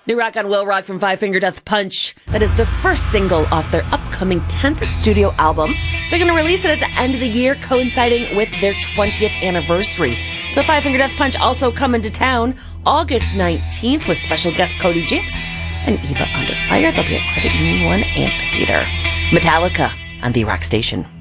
New rock on Will Rock from Five Finger Death Punch. That is the first single off their upcoming 10th studio album. They're going to release it at the end of the year, coinciding with their 20th anniversary. So Five Finger Death Punch also coming to town August 19th with special guest Cody Jinks and Eva Under Fire. They'll be at Credit Union 1 Amphitheater. Metallica on The Rock Station.